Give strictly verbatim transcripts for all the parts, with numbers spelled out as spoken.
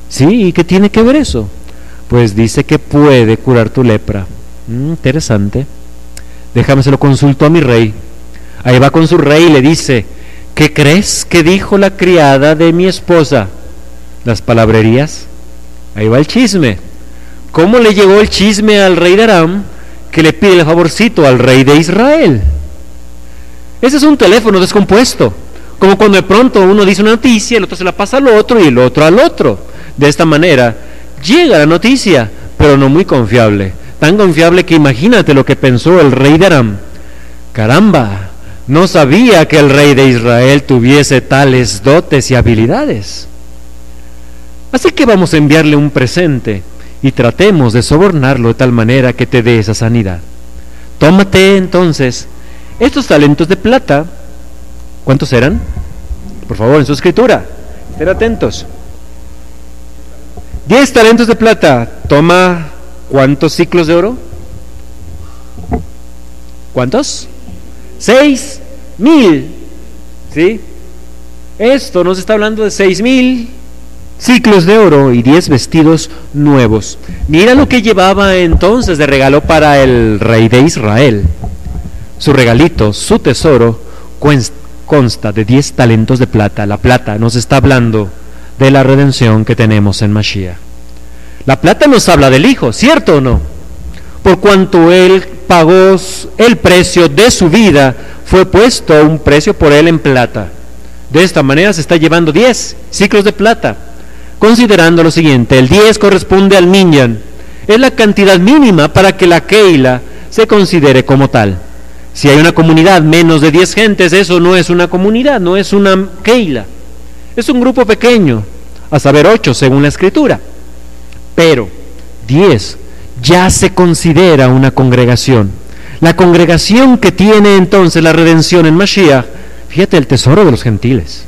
Sí, ¿y qué tiene que ver eso? Pues dice que puede curar tu lepra. Mm, interesante. Déjame se lo consulto a mi rey. Ahí va con su rey y le dice: ¿qué crees que dijo la criada de mi esposa? Las palabrerías. Ahí va el chisme. ¿Cómo le llegó el chisme al rey de Aram que le pide el favorcito al rey de Israel? Ese es un teléfono descompuesto. Como cuando de pronto uno dice una noticia, el otro se la pasa al otro y el otro al otro. De esta manera llega la noticia, pero no muy confiable. Tan confiable que imagínate lo que pensó el rey de Aram. Caramba, no sabía que el rey de Israel tuviese tales dotes y habilidades. Así que vamos a enviarle un presente y tratemos de sobornarlo de tal manera que te dé esa sanidad. Tómate entonces estos talentos de plata. ¿Cuántos eran? Por favor, en su escritura, estén atentos. Diez talentos de plata. Toma, ¿cuántos ciclos de oro? ¿Cuántos? Seis mil. ¿Sí? Esto nos está hablando de seis mil ciclos de oro y diez vestidos nuevos. Mira lo que llevaba entonces de regalo para el rey de Israel. Su regalito, su tesoro, consta de diez talentos de plata. La plata nos está hablando de la redención que tenemos en Mashiach. La plata nos habla del Hijo, ¿cierto o no? Por cuanto Él pagó el precio de su vida, fue puesto un precio por Él en plata. De esta manera se está llevando diez ciclos de plata. Considerando lo siguiente, el diez corresponde al minyan. Es la cantidad mínima para que la keila se considere como tal. Si hay una comunidad menos de diez gentes, eso no es una comunidad, no es una keila. Es un grupo pequeño, a saber ocho según la escritura. Pero diez ya se considera una congregación. La congregación que tiene entonces la redención en Mashiach, fíjate, el tesoro de los gentiles.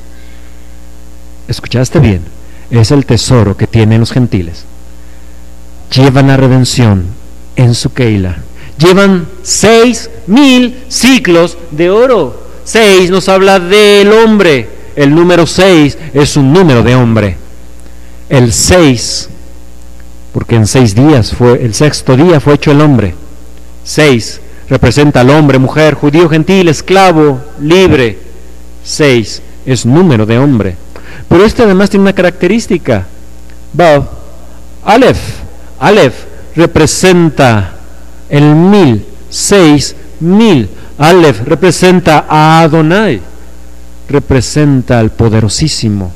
¿Escuchaste bien? Es el tesoro que tienen los gentiles. Llevan la redención en su keila. Llevan seis mil ciclos de oro. Seis nos habla del hombre. El número seis es un número de hombre. El seis, porque en seis días fue, el sexto día fue hecho el hombre. Seis representa al hombre, mujer, judío, gentil, esclavo, libre. Seis es número de hombre. Pero este además tiene una característica. Vav, Aleph. Aleph representa el mil, seis mil. Aleph representa a Adonai, representa al poderosísimo.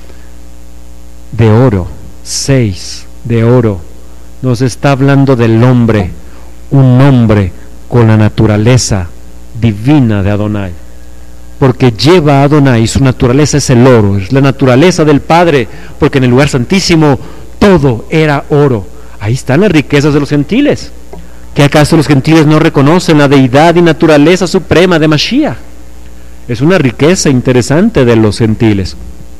De oro, seis de oro. Nos está hablando del hombre, un hombre con la naturaleza divina de Adonai. Porque lleva a Adonai, su naturaleza es el oro, es la naturaleza del Padre, porque en el lugar santísimo todo era oro. Ahí están las riquezas de los gentiles. ¿Qué acaso los gentiles no reconocen la deidad y naturaleza suprema de Mashiach? Es una riqueza interesante de los gentiles.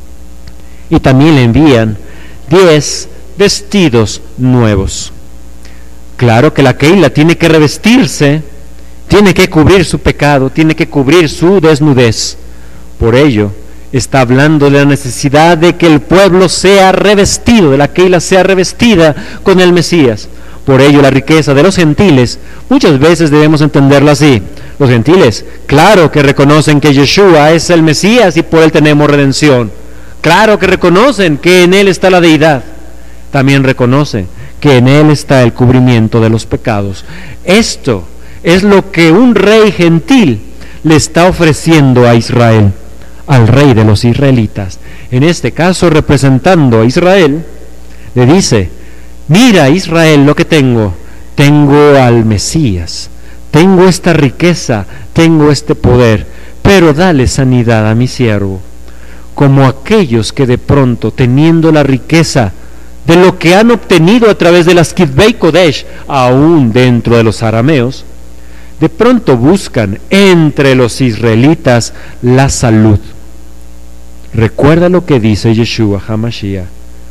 Y también le envían diez vestidos nuevos. Claro que la keila tiene que revestirse, tiene que cubrir su pecado, tiene que cubrir su desnudez. Por ello, está hablando de la necesidad de que el pueblo sea revestido, de la keila sea revestida con el Mesías. Por ello, la riqueza de los gentiles, muchas veces debemos entenderlo así. Los gentiles, claro que reconocen que Yeshua es el Mesías y por él tenemos redención. Claro que reconocen que en él está la deidad. También reconocen que en él está el cubrimiento de los pecados. Esto es lo que un rey gentil le está ofreciendo a Israel, al rey de los israelitas. En este caso, representando a Israel, le dice: mira, Israel, lo que tengo. Tengo al Mesías, tengo esta riqueza, tengo este poder, pero dale sanidad a mi siervo. Como aquellos que de pronto, teniendo la riqueza de lo que han obtenido a través de las Kidvei Kodesh, aún dentro de los arameos, de pronto buscan entre los israelitas la salud. Recuerda lo que dice Yeshua HaMashiach.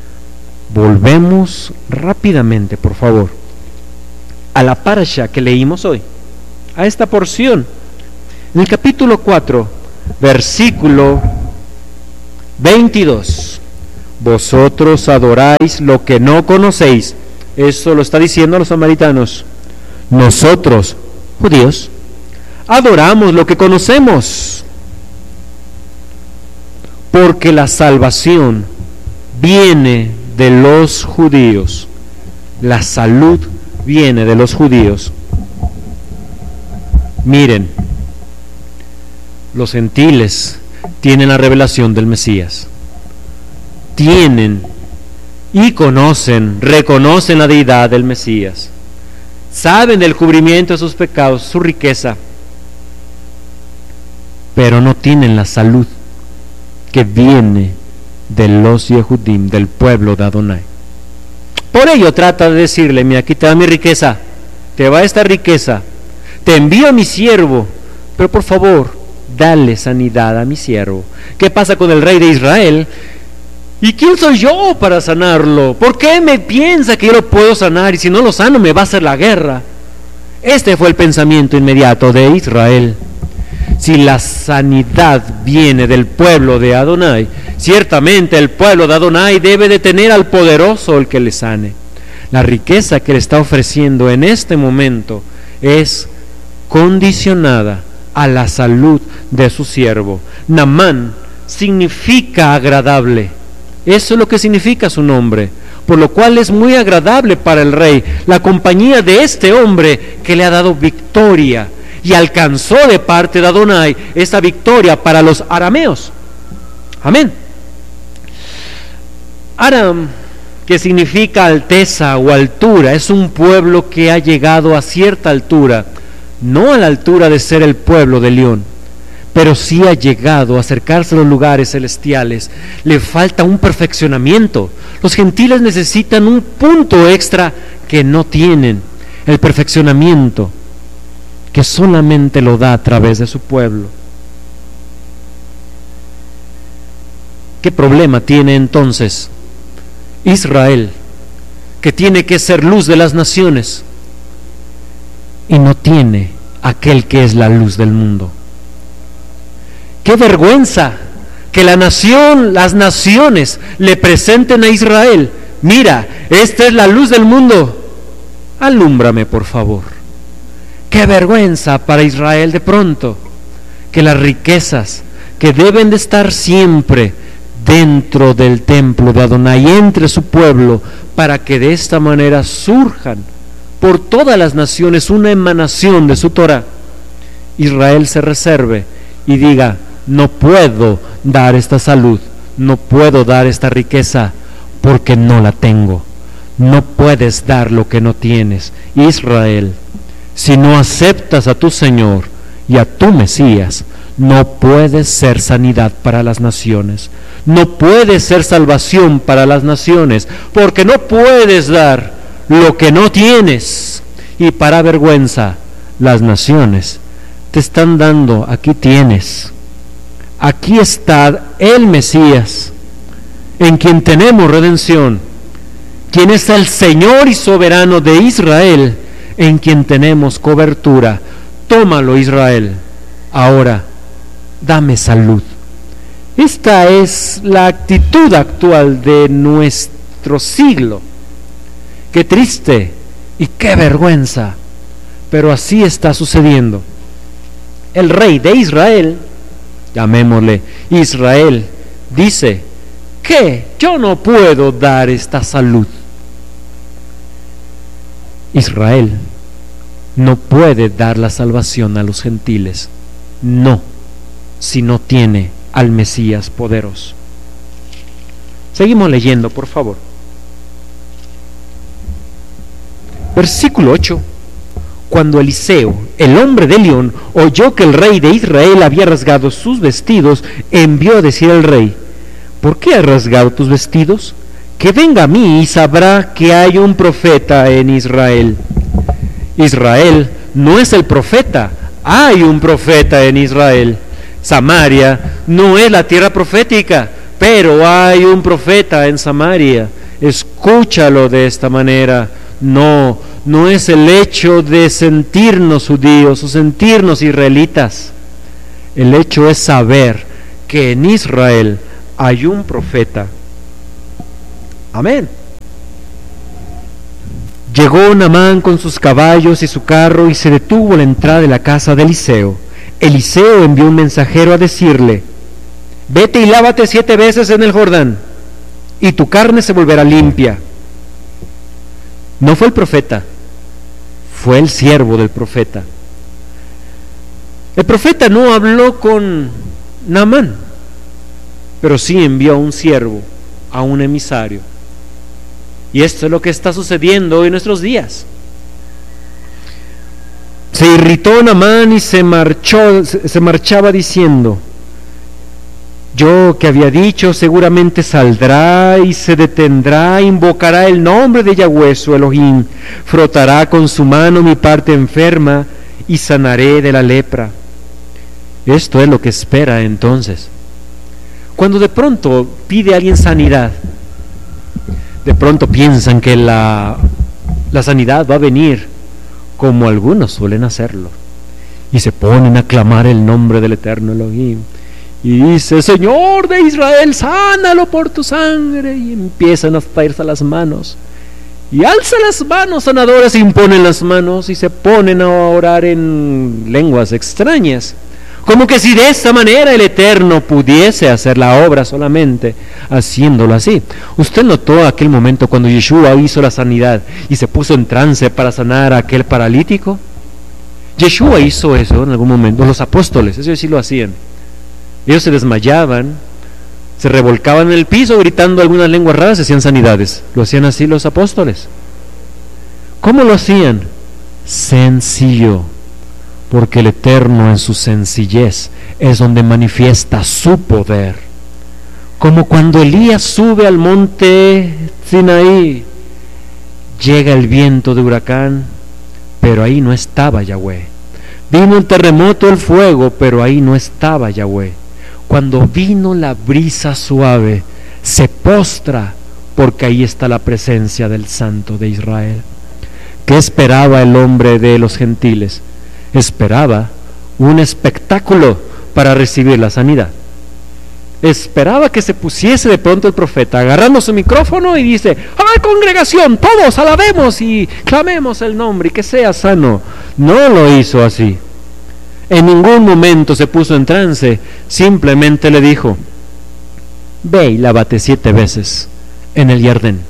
Volvemos rápidamente, por favor, a la parasha que leímos hoy, a esta porción. En el capítulo cuatro, versículo veintidós. vosotros adoráis lo que no conocéis. Eso lo está diciendo a los samaritanos. Nosotros, judíos, adoramos lo que conocemos, porque la salvación viene de los judíos. La salud viene de los judíos. Miren, los gentiles tienen la revelación del Mesías. Tienen y conocen, reconocen la deidad del Mesías. Saben del cubrimiento de sus pecados, su riqueza, pero no tienen la salud que viene de los Yehudim, del pueblo de Adonai. Por ello trata de decirle: mira, aquí te da mi riqueza, te va esta riqueza, te envío a mi siervo, pero por favor, dale sanidad a mi siervo. ¿Qué pasa con el rey de Israel? ¿Y quién soy yo para sanarlo? ¿Por qué me piensa que yo lo puedo sanar y si no lo sano me va a hacer la guerra? Este fue el pensamiento inmediato de Israel. Si la sanidad viene del pueblo de Adonai, ciertamente el pueblo de Adonai debe de tener al poderoso el que le sane. La riqueza que le está ofreciendo en este momento es condicionada a la salud de su siervo. Naamán significa agradable. Eso es lo que significa su nombre, por lo cual es muy agradable para el rey la compañía de este hombre que le ha dado victoria y alcanzó de parte de Adonai esta victoria para los arameos. Amén. Aram, que significa alteza o altura, es un pueblo que ha llegado a cierta altura, no a la altura de ser el pueblo de León, pero sí ha llegado a acercarse a los lugares celestiales. Le falta un perfeccionamiento. Los gentiles necesitan un punto extra que no tienen: el perfeccionamiento que solamente lo da a través de su pueblo. ¿Qué problema tiene entonces Israel, que tiene que ser luz de las naciones y no tiene aquel que es la luz del mundo? ¡Qué vergüenza que la nación, las naciones le presenten a Israel! Mira, esta es la luz del mundo, alúmbrame por favor. ¡Qué vergüenza para Israel de pronto! Que las riquezas que deben de estar siempre dentro del templo de Adonai, entre su pueblo, para que de esta manera surjan por todas las naciones una emanación de su Torah, Israel se reserve y diga: no puedo dar esta salud, no puedo dar esta riqueza, porque no la tengo. No puedes dar lo que no tienes. Israel, si no aceptas a tu Señor y a tu Mesías, no puedes ser sanidad para las naciones, no puedes ser salvación para las naciones, porque no puedes dar lo que no tienes. Y para vergüenza, las naciones te están dando: aquí tienes, aquí está el Mesías, en quien tenemos redención, quien es el Señor y soberano de Israel, en quien tenemos cobertura. Tómalo, Israel, ahora dame salud. Esta es la actitud actual de nuestro siglo. Qué triste y qué vergüenza, pero así está sucediendo. El rey de Israel, llamémosle Israel, dice que yo no puedo dar esta salud. Israel no puede dar la salvación a los gentiles, no, si no tiene al Mesías poderoso. Seguimos leyendo, por favor. Versículo ocho. Cuando Eliseo, el hombre de León, oyó que el rey de Israel había rasgado sus vestidos, envió a decir al rey: ¿por qué has rasgado tus vestidos? Que venga a mí y sabrá que hay un profeta en Israel. Israel no es el profeta, hay un profeta en Israel. Samaria no es la tierra profética, pero hay un profeta en Samaria. Escúchalo de esta manera. No, no es el hecho de sentirnos judíos o sentirnos israelitas. El hecho es saber que en Israel hay un profeta Amén. Llegó Naamán con sus caballos y su carro y se detuvo a la entrada de la casa de Eliseo. Eliseo envió un mensajero a decirle: vete y lávate siete veces en el Jordán, y tu carne se volverá limpia. No fue el profeta, fue el siervo del profeta. El profeta no habló con Naamán, pero sí envió a un siervo, a un emisario. Y esto es lo que está sucediendo hoy en nuestros días. Se irritó Naamán y se marchó, se marchaba diciendo: yo que había dicho, seguramente saldrá y se detendrá, invocará el nombre de Yahweh su Elohim, frotará con su mano mi parte enferma y sanaré de la lepra. Esto es lo que espera entonces. Cuando de pronto pide a alguien sanidad, de pronto piensan que la, la sanidad va a venir como algunos suelen hacerlo, y se ponen a clamar el nombre del eterno Elohim, y dice: Señor de Israel, sánalo por tu sangre, y empiezan a traerse las manos, y alza las manos sanadoras, imponen las manos, y se ponen a orar en lenguas extrañas, como que si de esta manera el Eterno pudiese hacer la obra solamente haciéndolo así. ¿Usted notó aquel momento cuando Yeshua hizo la sanidad y se puso en trance para sanar a aquel paralítico? Yeshua hizo eso en algún momento. Los apóstoles, eso sí lo hacían. Ellos se desmayaban, se revolcaban en el piso gritando algunas lenguas raras y hacían sanidades. Lo hacían así los apóstoles. ¿Cómo lo hacían? Sencillo. Porque el Eterno en su sencillez es donde manifiesta su poder. Como cuando Elías sube al monte Sinaí, llega el viento de huracán, pero ahí no estaba Yahweh. Vino el terremoto, el fuego, pero ahí no estaba Yahweh. Cuando vino la brisa suave, se postra, porque ahí está la presencia del Santo de Israel. ¿Qué esperaba el hombre de los gentiles? Esperaba un espectáculo para recibir la sanidad. Esperaba que se pusiese de pronto el profeta agarrando su micrófono y dice: ¡a la congregación, todos alabemos y clamemos el nombre y que sea sano! No lo hizo así. En ningún momento se puso en trance, simplemente le dijo: ve y lávate siete veces en el Jardín.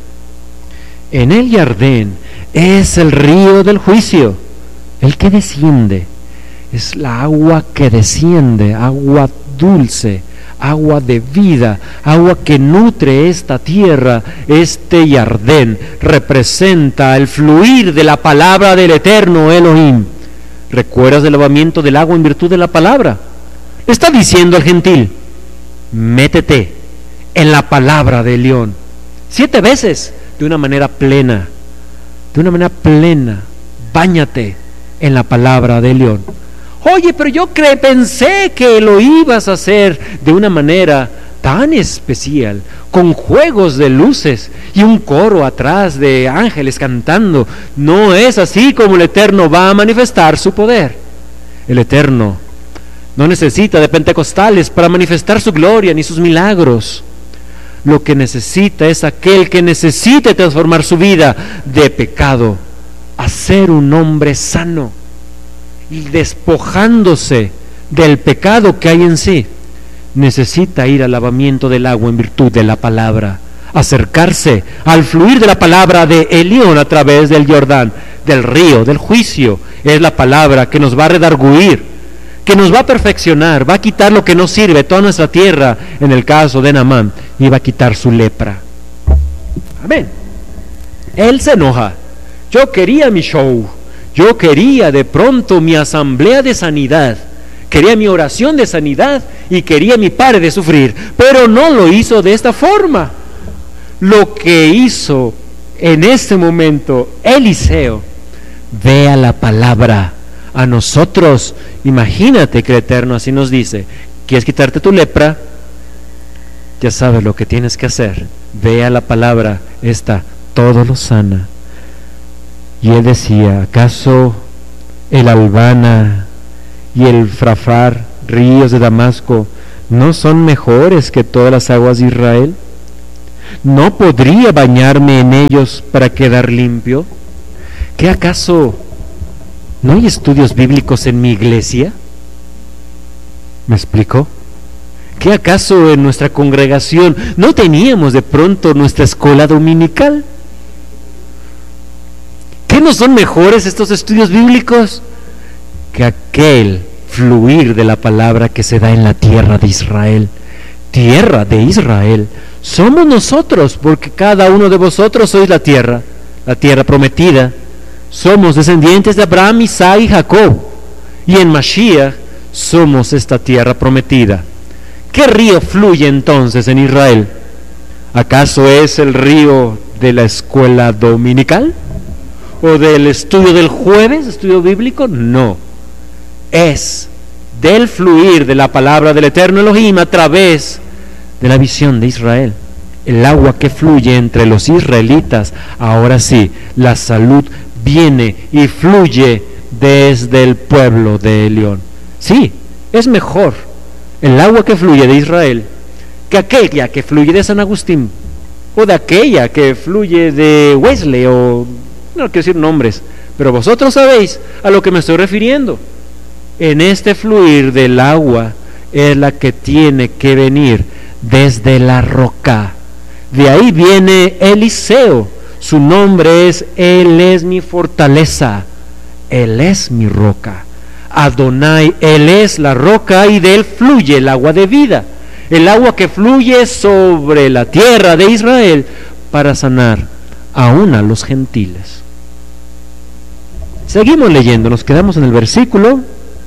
En el Jardín es el río del juicio. El que desciende es la agua que desciende, agua dulce, agua de vida, agua que nutre esta tierra. Este Jardín representa el fluir de la palabra del eterno Elohim. ¿Recuerdas el lavamiento del agua en virtud de la palabra? Está diciendo al gentil: métete en la palabra del león siete veces, de una manera plena, de una manera plena, báñate en la palabra del león. Oye, pero yo cre pensé que lo ibas a hacer de una manera tan especial, con juegos de luces y un coro atrás de ángeles cantando. No es así como el Eterno va a manifestar su poder. El Eterno no necesita de pentecostales para manifestar su gloria ni sus milagros. Lo que necesita es aquel que necesite transformar su vida de pecado a ser un hombre sano, y despojándose del pecado que hay en sí, necesita ir al lavamiento del agua en virtud de la palabra, acercarse al fluir de la palabra de Elión a través del Jordán, del río, del juicio. Es la palabra que nos va a redarguir, que nos va a perfeccionar, va a quitar lo que no sirve, toda nuestra tierra, en el caso de Naamán, y va a quitar su lepra. Amén. Él se enoja. Yo quería mi show, yo quería de pronto mi asamblea de sanidad, quería mi oración de sanidad y quería mi pare de sufrir, pero no lo hizo de esta forma. Lo que hizo en este momento Eliseo: vea la palabra. A nosotros, imagínate que el Eterno así nos dice: ¿quieres quitarte tu lepra? Ya sabes lo que tienes que hacer. Vea la palabra, esta todo lo sana. Y él decía: ¿acaso el Albana y el Frafar, ríos de Damasco, no son mejores que todas las aguas de Israel? ¿No podría bañarme en ellos para quedar limpio? ¿Qué acaso no hay estudios bíblicos en mi iglesia? ¿Me explico? ¿Qué acaso en nuestra congregación no teníamos de pronto nuestra escuela dominical? ¿Qué no son mejores estos estudios bíblicos que aquel fluir de la palabra que se da en la tierra de Israel? Tierra de Israel somos nosotros, porque cada uno de vosotros sois la tierra, la tierra prometida. Somos descendientes de Abraham, Isaac y Jacob, y en Mashiach somos esta tierra prometida. ¿Qué río fluye entonces en Israel? ¿Acaso es el río de la escuela dominical? ¿O del estudio del jueves, estudio bíblico? No, es del fluir de la palabra del eterno Elohim a través de la visión de Israel. El agua que fluye entre los israelitas, ahora sí, la salud viene y fluye desde el pueblo de Elión. Sí, es mejor el agua que fluye de Israel que aquella que fluye de San Agustín, o de aquella que fluye de Wesley, o no quiero decir nombres, pero vosotros sabéis a lo que me estoy refiriendo. En este fluir del agua es la que tiene que venir desde la roca. De ahí viene Eliseo. Su nombre es Él es mi fortaleza, Él es mi roca. Adonai, Él es la roca, y de Él fluye el agua de vida, el agua que fluye sobre la tierra de Israel para sanar aún a los gentiles. Seguimos leyendo, nos quedamos en el versículo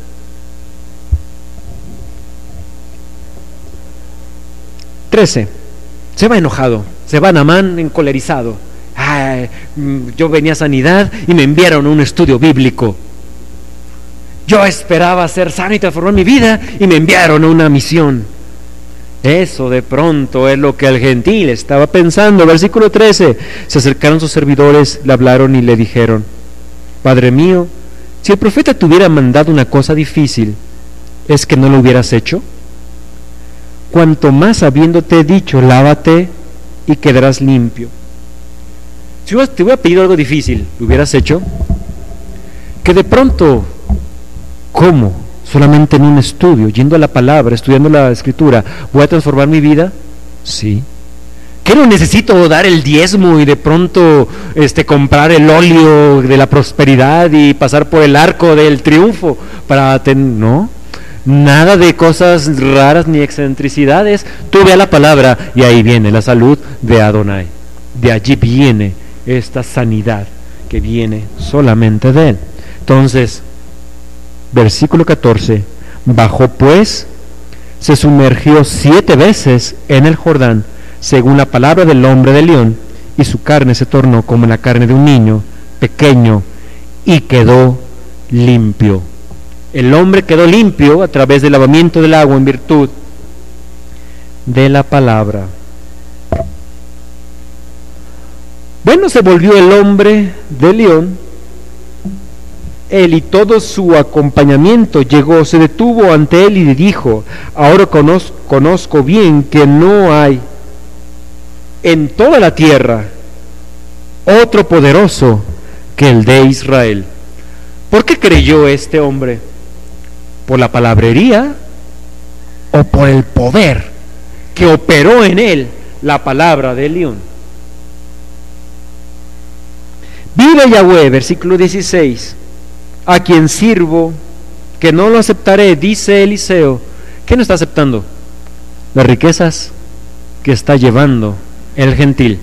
trece. Se va enojado, se va Naamán encolerizado. Ay, yo venía a sanidad y me enviaron a un estudio bíblico. Yo esperaba ser sano y transformar mi vida y me enviaron a una misión. Eso de pronto es lo que el gentil estaba pensando. Versículo trece. Se acercaron sus servidores, le hablaron y le dijeron: Padre mío, si el profeta te hubiera mandado una cosa difícil, ¿es que no lo hubieras hecho? Cuanto más habiéndote dicho, lávate y quedarás limpio. Si te hubiera pedido algo difícil, ¿lo hubieras hecho? Que de pronto, ¿cómo? Solamente en un estudio, yendo a la palabra, estudiando la escritura, ¿voy a transformar mi vida? Sí. ¿Qué no necesito dar el diezmo y de pronto este, comprar el óleo de la prosperidad y pasar por el arco del triunfo para tener? No, nada de cosas raras ni excentricidades. Tú ve a la palabra y ahí viene la salud de Adonai. De allí viene esta sanidad que viene solamente de Él. Entonces, versículo catorce, bajó pues, se sumergió siete veces en el Jordán, según la palabra del hombre de León, y su carne se tornó como la carne de un niño pequeño, y quedó limpio. El hombre quedó limpio a través del lavamiento del agua en virtud de la palabra. Bueno, se volvió el hombre de León, él y todo su acompañamiento llegó, se detuvo ante él y le dijo: ahora conozco, conozco bien que no hay en toda la tierra otro poderoso que el de Israel. ¿Por qué creyó este hombre? ¿Por la palabrería o por el poder que operó en él la palabra de León? Vive Yahweh, versículo dieciséis, a quien sirvo, que no lo aceptaré, dice Eliseo. ¿Qué no está aceptando? Las riquezas que está llevando el gentil.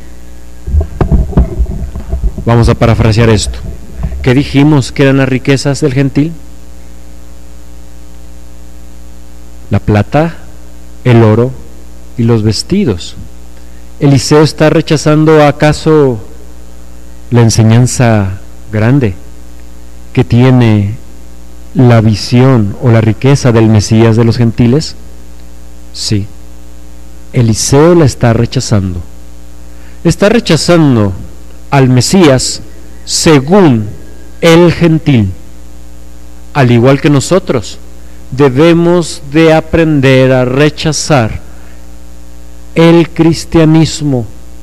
Vamos a parafrasear esto. ¿Qué dijimos que eran las riquezas del gentil? La plata, el oro y los vestidos. Eliseo está rechazando acaso la enseñanza grande que tiene la visión o la riqueza del Mesías de los gentiles. Sí, Eliseo la está rechazando. Está rechazando al Mesías según el gentil. Al igual que nosotros, debemos de aprender a rechazar el cristianismo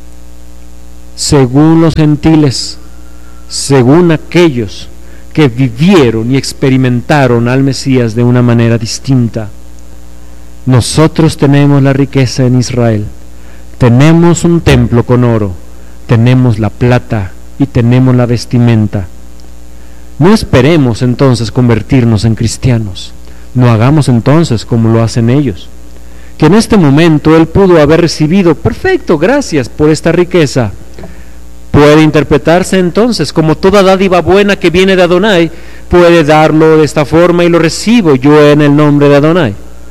según los gentiles, según aquellos que vivieron y experimentaron al Mesías de una manera distinta. Nosotros tenemos la riqueza en Israel, tenemos un templo con oro, tenemos la plata y tenemos la vestimenta. No esperemos entonces convertirnos en cristianos, no hagamos entonces como lo hacen ellos, que en este momento él pudo haber recibido, perfecto, gracias por esta riqueza. Puede interpretarse entonces como toda dádiva buena que viene de Adonai, puede darlo de esta forma y lo recibo yo en el nombre de Adonai.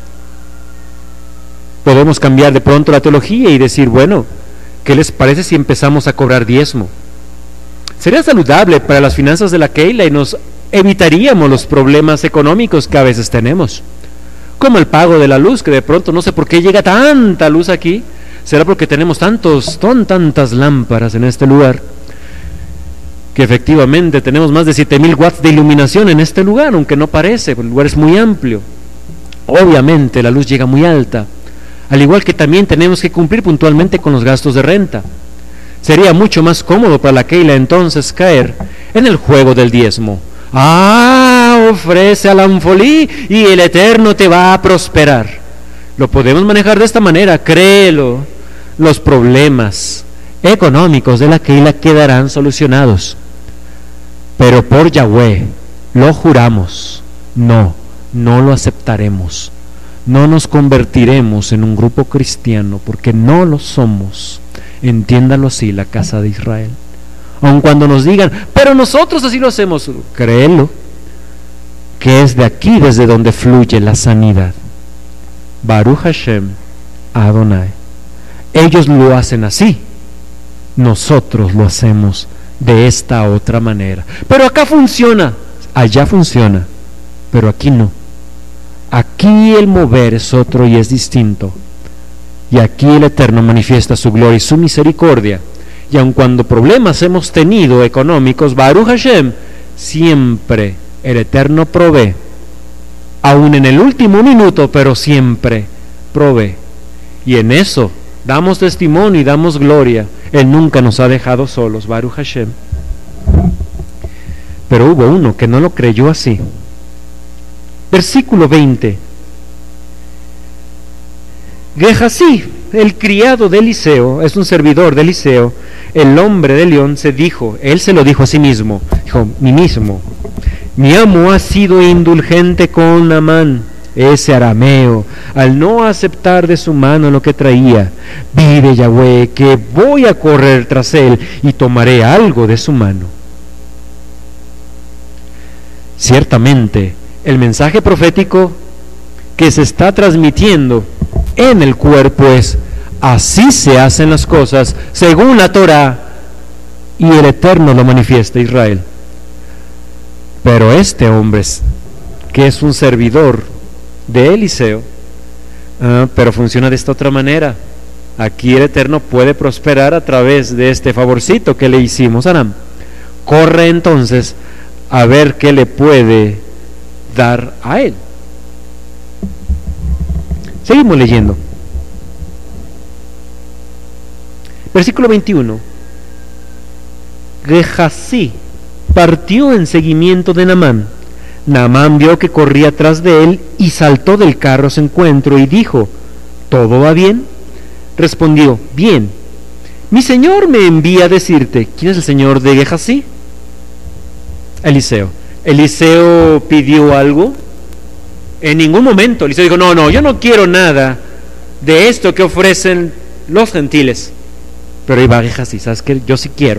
Podemos cambiar de pronto la teología y decir, bueno, ¿qué les parece si empezamos a cobrar diezmo? Sería saludable para las finanzas de la Keila y nos evitaríamos los problemas económicos que a veces tenemos, como el pago de la luz, que de pronto no sé por qué llega tanta luz aquí. Será porque tenemos tantos, ton, tantas lámparas en este lugar, que efectivamente tenemos más de siete mil watts de iluminación en este lugar, aunque no parece, el lugar es muy amplio. Obviamente la luz llega muy alta, al igual que también tenemos que cumplir puntualmente con los gastos de renta. Sería mucho más cómodo para la Keila entonces caer en el juego del diezmo. Ah, ofrece al anfolí y el Eterno te va a prosperar. Lo podemos manejar de esta manera, créelo. Los problemas económicos de la Keila quedarán solucionados. Pero por Yahweh, lo juramos, no, no lo aceptaremos. No nos convertiremos en un grupo cristiano, porque no lo somos. Entiéndalo así, la casa de Israel. Aun cuando nos digan, pero nosotros así lo hacemos, créelo, que es de aquí desde donde fluye la sanidad. Baruch Hashem Adonai. Ellos lo hacen así, nosotros lo hacemos de esta otra manera. Pero acá funciona, allá funciona, pero aquí no. Aquí el mover es otro y es distinto. Y aquí el Eterno manifiesta su gloria y su misericordia. Y aun cuando problemas hemos tenido económicos, Baruch Hashem, siempre el Eterno provee. Aún en el último minuto, pero siempre provee. Y en eso damos testimonio y damos gloria. Él nunca nos ha dejado solos, Baruch Hashem. Pero hubo uno que no lo creyó así. Versículo veinte. Gehasí, el criado de Eliseo, es un servidor de Eliseo, el hombre de León, se dijo, él se lo dijo a sí mismo, dijo, mí mismo, mi amo ha sido indulgente con Naamán, ese arameo, al no aceptar de su mano lo que traía. Vive Yahweh, que voy a correr tras él y tomaré algo de su mano. Ciertamente, el mensaje profético que se está transmitiendo en el cuerpo es: así se hacen las cosas según la Torah, y el Eterno lo manifiesta a Israel. Pero este hombre, que es un servidor de Eliseo, uh, pero funciona de esta otra manera. Aquí el Eterno puede prosperar a través de este favorcito que le hicimos a Aram. Corre entonces a ver qué le puede dar a él. Seguimos leyendo. Versículo veintiuno. Gehasí partió en seguimiento de Naamán. Naamán vio que corría atrás de él y saltó del carro a su encuentro y dijo: ¿todo va bien? Respondió: bien. Mi señor me envía a decirte. ¿Quién es el señor de Gehasí? Eliseo. ¿Eliseo pidió algo? En ningún momento. Eliseo dijo: no, no, yo no quiero nada de esto que ofrecen los gentiles. Pero iba Gehasí: ¿sabes qué? Yo sí quiero.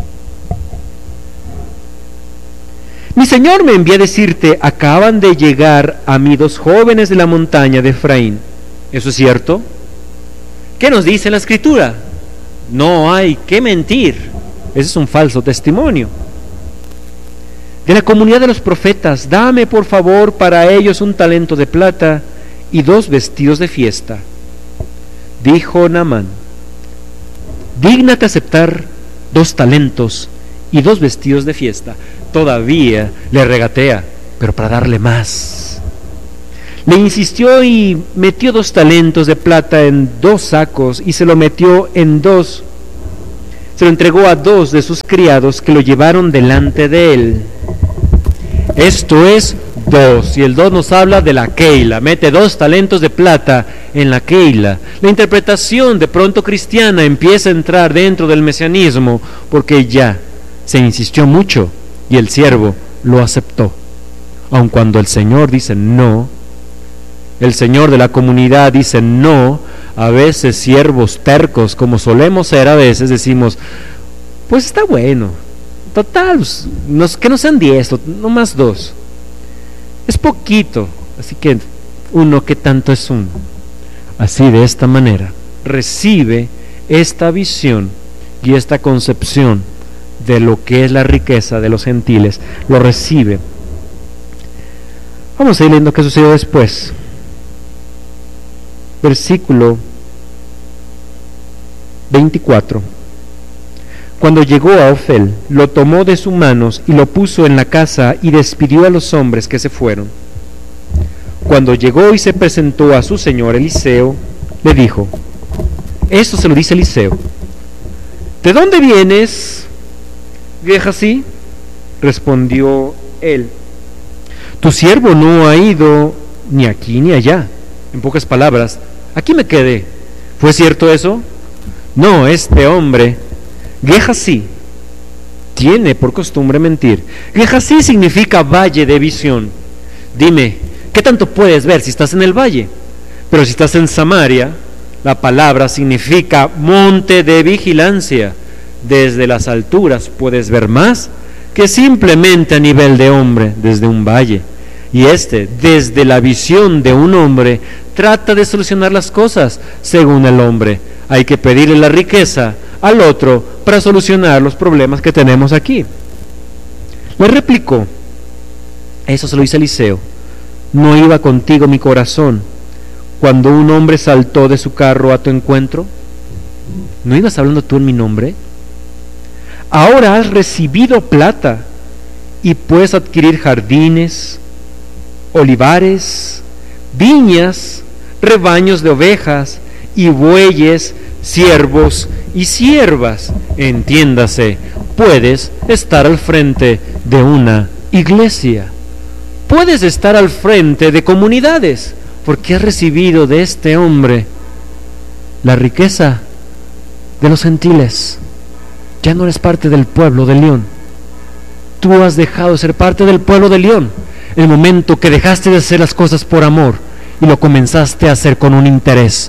Mi señor me envía a decirte: acaban de llegar a mí dos jóvenes de la montaña de Efraín. ¿Eso es cierto? ¿Qué nos dice la Escritura? No hay que mentir. Ese es un falso testimonio. De la comunidad de los profetas, dame por favor para ellos un talento de plata y dos vestidos de fiesta. Dijo Naamán: dígnate aceptar dos talentos y dos vestidos de fiesta. Todavía le regatea, pero para darle más. Le insistió y metió dos talentos de plata en dos sacos y se lo metió en dos. se lo entregó a dos de sus criados que lo llevaron delante de él. Esto es dos, y el dos nos habla de la keila, mete dos talentos de plata en la keila. La interpretación de pronto cristiana empieza a entrar dentro del mesianismo porque ya se insistió mucho y el siervo lo aceptó. Aun cuando el Señor dice no, el Señor de la comunidad dice no, a veces siervos tercos, como solemos ser a veces, decimos, pues está bueno, total, no, que no sean diez, no más dos. Es poquito, así que uno, ¿qué tanto es uno? Así, de esta manera, recibe esta visión y esta concepción de lo que es la riqueza de los gentiles, lo recibe. Vamos a ir leyendo qué sucedió después. Versículo veinticuatro. Cuando llegó a Ofel, lo tomó de sus manos y lo puso en la casa y despidió a los hombres que se fueron. Cuando llegó y se presentó a su señor Eliseo, le dijo, esto se lo dice Eliseo, ¿de dónde vienes, Gehazi? Respondió él, tu siervo no ha ido ni aquí ni allá. En pocas palabras, aquí me quedé. ¿Fue cierto eso? No, este hombre, Gehazi, tiene por costumbre mentir. Gehazi significa valle de visión. Dime, ¿qué tanto puedes ver si estás en el valle? Pero si estás en Samaria, la palabra significa monte de vigilancia. Desde las alturas puedes ver más que simplemente a nivel de hombre desde un valle. Y este, desde la visión de un hombre, trata de solucionar las cosas según el hombre. Hay que pedirle la riqueza al otro para solucionar los problemas que tenemos aquí. Le replicó, eso se lo dice Eliseo, ¿no iba contigo mi corazón cuando un hombre saltó de su carro a tu encuentro? ¿No ibas hablando tú en mi nombre? Ahora has recibido plata y puedes adquirir jardines, olivares, viñas, rebaños de ovejas y bueyes, siervos y siervas. Entiéndase, puedes estar al frente de una iglesia, puedes estar al frente de comunidades, porque has recibido de este hombre la riqueza de los gentiles. Ya no eres parte del pueblo de León. Tú has dejado de ser parte del pueblo de León el momento que dejaste de hacer las cosas por amor y lo comenzaste a hacer con un interés.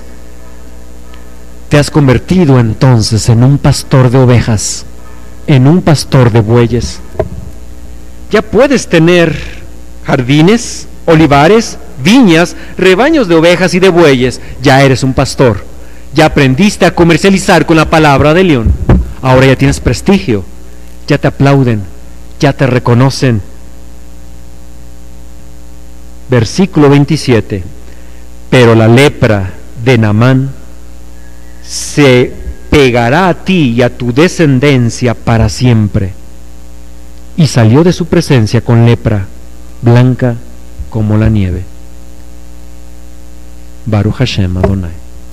Te has convertido entonces en un pastor de ovejas, en un pastor de bueyes. Ya puedes tener jardines, olivares, viñas, rebaños de ovejas y de bueyes. Ya eres un pastor. Ya aprendiste a comercializar con la palabra de León. Ahora ya tienes prestigio. Ya te aplauden, ya te reconocen. Versículo veintisiete. Pero la lepra de Naamán se pegará a ti y a tu descendencia para siempre. Y salió de su presencia con lepra, blanca como la nieve. Baruch Hashem Adonai.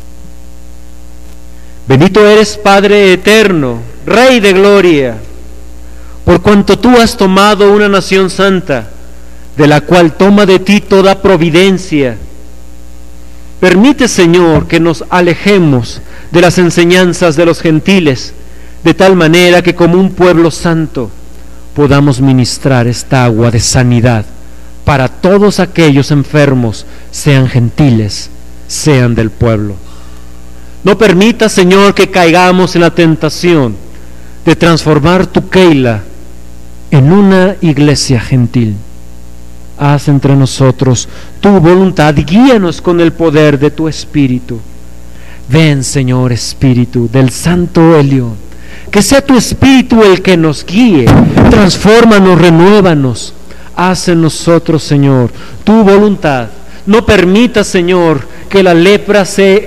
Bendito eres, Padre eterno, Rey de gloria, por cuanto tú has tomado una nación santa, de la cual toma de ti toda providencia. Permite, Señor, que nos alejemos de las enseñanzas de los gentiles, de tal manera que como un pueblo santo podamos ministrar esta agua de sanidad para todos aquellos enfermos, sean gentiles, sean del pueblo. No permita, Señor, que caigamos en la tentación de transformar tu Keila en una iglesia gentil. Haz entre nosotros tu voluntad, guíanos con el poder de tu Espíritu. Ven, Señor Espíritu del Santo Elión, que sea tu Espíritu el que nos guíe, transfórmanos, renuévanos. Haz en nosotros, Señor, tu voluntad. No permita, Señor, que la lepra se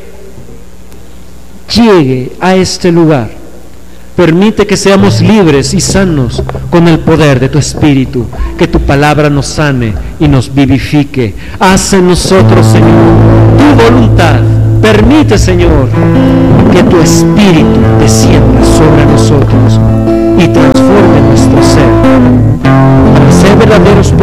llegue a este lugar. Permite que seamos libres y sanos con el poder de tu Espíritu, que tu palabra nos sane y nos vivifique. Haz en nosotros, Señor, tu voluntad Permite, Señor, que tu Espíritu descienda sobre nosotros y transforme nuestro ser para ser verdaderos